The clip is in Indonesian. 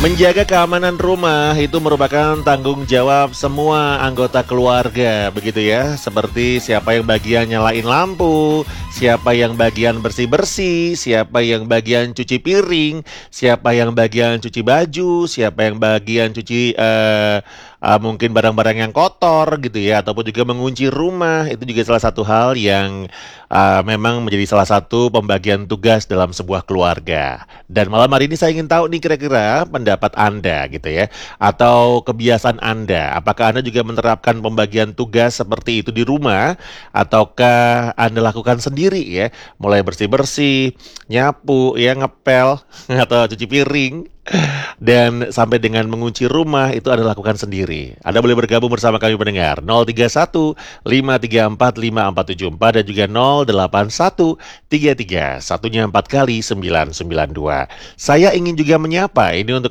Menjaga keamanan rumah itu merupakan tanggung jawab semua anggota keluarga, begitu ya. Seperti siapa yang bagian nyalain lampu, siapa yang bagian bersih-bersih, siapa yang bagian cuci piring, siapa yang bagian cuci baju, siapa yang bagian cuci mungkin barang-barang yang kotor gitu ya, ataupun juga mengunci rumah. Itu juga salah satu hal yang memang menjadi salah satu pembagian tugas dalam sebuah keluarga. Dan malam hari ini saya ingin tahu nih kira-kira pendapat Anda gitu ya, atau kebiasaan Anda. Apakah Anda juga menerapkan pembagian tugas seperti itu di rumah, ataukah Anda lakukan sendiri ya, mulai bersih-bersih, nyapu, ya ngepel, atau cuci piring, dan sampai dengan mengunci rumah itu Anda lakukan sendiri. Anda boleh bergabung bersama kami pendengar 031 534 5474 dan juga 081 33 satunya 4 kali 992. Saya ingin juga menyapa ini untuk